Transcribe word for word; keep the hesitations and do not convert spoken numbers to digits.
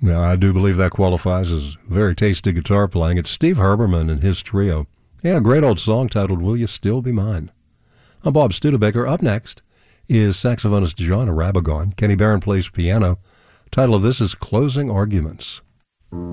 Yeah, I do believe that qualifies as very tasty guitar playing. It's Steve Herbermann and his trio. Yeah, a great old song titled Will You Still Be Mine? I'm Bob Studebaker. Up next is saxophonist John Arabagon. Kenny Barron plays piano. Title of this is Closing Arguments.